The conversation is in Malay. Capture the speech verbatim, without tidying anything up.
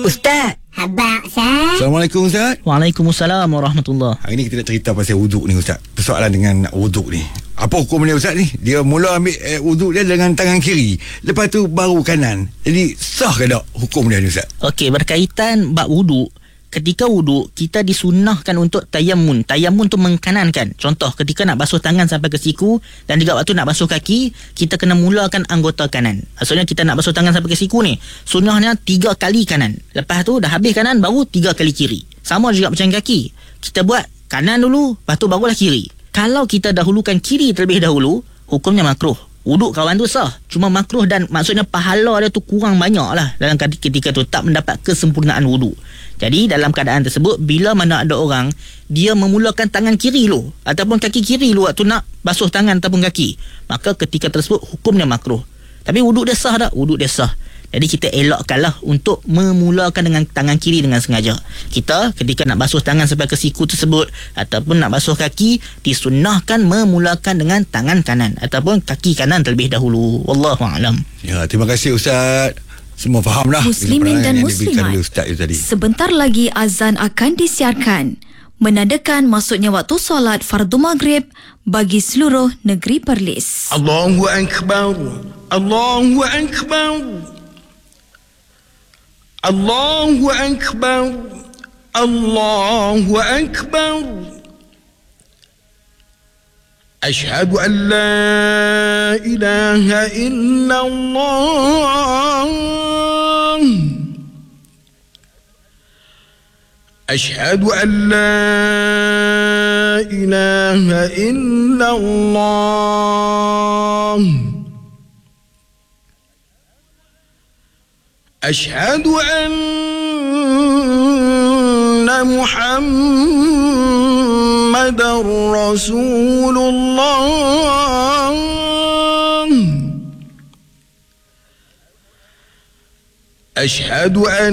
Ustaz. Habaq, Ustaz. Assalamualaikum, Ustaz. Waalaikumsalam warahmatullahi. Hari ni kita nak cerita pasal wuduk ni, Ustaz. Persoalan dengan nak wuduk ni. Apa hukum dia, Ustaz ni? Dia mula ambil eh, wuduk dia dengan tangan kiri, lepas tu baru kanan. Jadi sah ke tak hukum dia ni, Ustaz? Okey, berkaitan bab wuduk. Ketika wuduk, kita disunahkan untuk tayammun. Tayammun tu mengkanankan. Contoh, ketika nak basuh tangan sampai ke siku dan juga waktu nak basuh kaki, kita kena mulakan anggota kanan. Maksudnya kita nak basuh tangan sampai ke siku ni, sunnahnya tiga kali kanan. Lepas tu dah habis kanan, baru tiga kali kiri. Sama juga macam kaki. Kita buat kanan dulu, lepas tu barulah kiri. Kalau kita dahulukan kiri terlebih dahulu, hukumnya makruh. Wuduk kawan tu sah, cuma makruh dan maksudnya pahala dia tu kurang banyak lah dalam ketika tu, tak mendapat kesempurnaan wuduk. Jadi dalam keadaan tersebut, bila mana ada orang dia memulakan tangan kiri lu ataupun kaki kiri lu waktu nak basuh tangan ataupun kaki, maka ketika tersebut hukumnya makruh. Tapi wuduk dia sah tak? Wuduk dia sah. Jadi kita elakkanlah untuk memulakan dengan tangan kiri dengan sengaja. Kita ketika nak basuh tangan sampai ke siku tersebut ataupun nak basuh kaki, disunnahkan memulakan dengan tangan kanan ataupun kaki kanan terlebih dahulu. Wallahu a'lam. Ya, terima kasih, Ustaz. Semua faham dah Muslimin dan muslimat, sebentar lagi azan akan disiarkan, menandakan masuknya waktu solat fardu maghrib bagi seluruh negeri Perlis. Allahu Akbar, Allahu Akbar, Allahu Akbar, Allahu Akbar. أشهد أن لا إله إلا الله أشهد أن لا إله إلا الله أشهد أن محمد رسول الله أشهد أن